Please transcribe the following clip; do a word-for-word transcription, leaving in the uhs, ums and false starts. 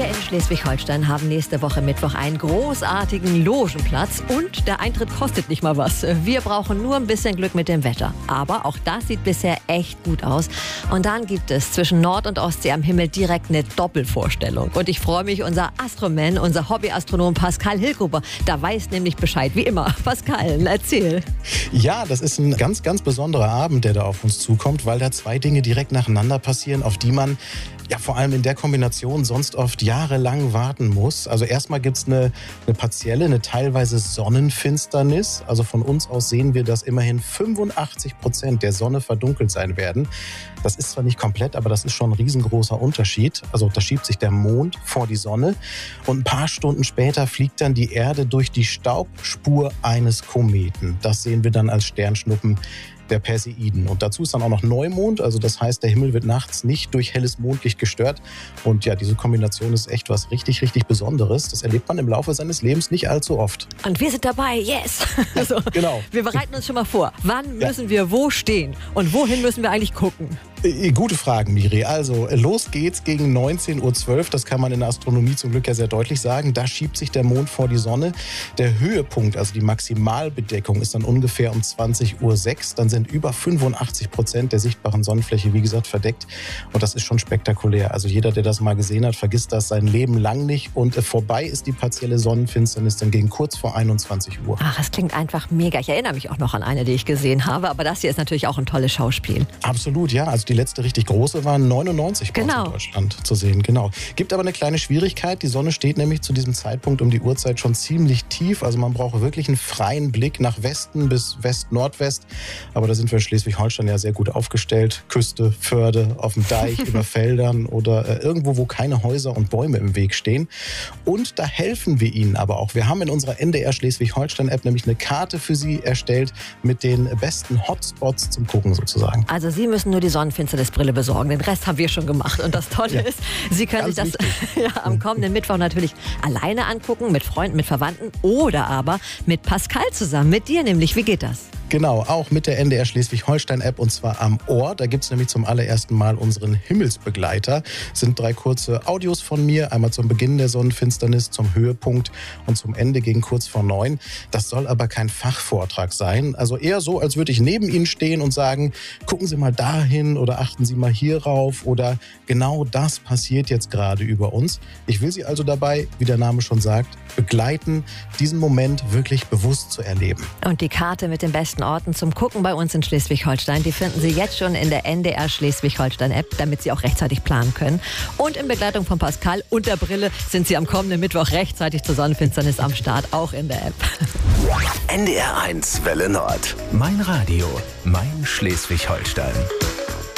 Wir in Schleswig-Holstein haben nächste Woche Mittwoch einen großartigen Logenplatz und der Eintritt kostet nicht mal was. Wir brauchen nur ein bisschen Glück mit dem Wetter. Aber auch das sieht bisher echt gut aus. Und dann gibt es zwischen Nord- und Ostsee am Himmel direkt eine Doppelvorstellung. Und ich freue mich, unser Astroman, unser Hobbyastronom Pascal Hilgruber, da weiß nämlich Bescheid, wie immer. Pascal, erzähl. Ja, das ist ein ganz, ganz besonderer Abend, der da auf uns zukommt, weil da zwei Dinge direkt nacheinander passieren, auf die man ja vor allem in der Kombination sonst oft jahrelang warten muss. Also erstmal gibt es eine, eine partielle, eine teilweise Sonnenfinsternis. Also von uns aus sehen wir, dass immerhin fünfundachtzig Prozent der Sonne verdunkelt sein werden. Das ist zwar nicht komplett, aber das ist schon ein riesengroßer Unterschied. Also da schiebt sich der Mond vor die Sonne und ein paar Stunden später fliegt dann die Erde durch die Staubspur eines Kometen. Das sehen wir dann als Sternschnuppen der Perseiden. Und dazu ist dann auch noch Neumond, also das heißt, der Himmel wird nachts nicht durch helles Mondlicht gestört. Und ja, diese Kombination ist echt was richtig, richtig Besonderes. Das erlebt man im Laufe seines Lebens nicht allzu oft. Und wir sind dabei, yes! Also, genau. Wir bereiten uns schon mal vor. Wann müssen ja. wir wo stehen? Und wohin müssen wir eigentlich gucken? Gute Fragen, Miri. Also, los geht's gegen neunzehn Uhr zwölf. Das kann man in der Astronomie zum Glück ja sehr deutlich sagen. Da schiebt sich der Mond vor die Sonne. Der Höhepunkt, also die Maximalbedeckung, ist dann ungefähr um zwanzig Uhr sechs. Dann sind über fünfundachtzig Prozent der sichtbaren Sonnenfläche, wie gesagt, verdeckt. Und das ist schon spektakulär. Also jeder, der das mal gesehen hat, vergisst das sein Leben lang nicht. Und vorbei ist die partielle Sonnenfinsternis dann gegen kurz vor einundzwanzig Uhr. Ach, das klingt einfach mega. Ich erinnere mich auch noch an eine, die ich gesehen habe. Aber das hier ist natürlich auch ein tolles Schauspiel. Absolut, ja. Also die Die letzte richtig große war neunundneunzig genau. in Deutschland zu sehen. Genau. Gibt aber eine kleine Schwierigkeit. Die Sonne steht nämlich zu diesem Zeitpunkt um die Uhrzeit schon ziemlich tief. Also man braucht wirklich einen freien Blick nach Westen bis West-Nordwest. Aber da sind wir in Schleswig-Holstein ja sehr gut aufgestellt. Küste, Förde, auf dem Deich, über Feldern oder äh, irgendwo, wo keine Häuser und Bäume im Weg stehen. Und da helfen wir Ihnen aber auch. Wir haben in unserer N D R Schleswig-Holstein-App nämlich eine Karte für Sie erstellt mit den besten Hotspots zum Gucken sozusagen. Also Sie müssen nur die Sonnenfinsternis Brille besorgen. Den Rest haben wir schon gemacht. Und das Tolle ja, ist, Sie können sich das ja, am kommenden Mittwoch natürlich alleine angucken, mit Freunden, mit Verwandten oder aber mit Pascal zusammen, mit dir nämlich. Wie geht das? Genau, auch mit der N D R Schleswig-Holstein-App und zwar am Ohr. Da gibt es nämlich zum allerersten Mal unseren Himmelsbegleiter. Das sind drei kurze Audios von mir, einmal zum Beginn der Sonnenfinsternis, zum Höhepunkt und zum Ende gegen kurz vor neun. Das soll aber kein Fachvortrag sein. Also eher so, als würde ich neben Ihnen stehen und sagen, gucken Sie mal dahin oder achten Sie mal hier rauf oder genau das passiert jetzt gerade über uns. Ich will Sie also dabei, wie der Name schon sagt, begleiten, diesen Moment wirklich bewusst zu erleben. Und die Karte mit den besten Orten zum Gucken bei uns in Schleswig-Holstein, die finden Sie jetzt schon in der N D R Schleswig-Holstein-App, damit Sie auch rechtzeitig planen können. Und in Begleitung von Pascal und der Brille sind Sie am kommenden Mittwoch rechtzeitig zur Sonnenfinsternis am Start, auch in der App. N D R eins Welle Nord. Mein Radio, mein Schleswig-Holstein.